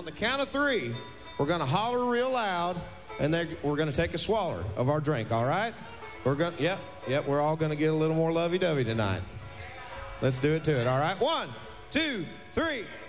On the count of 3, we're going to holler real loud, and then we're going to take a swaller of our drink, all right? We're going, yep, we're all going to get a little more lovey-dovey tonight. Let's do it to it, all right? 1, 2, 3.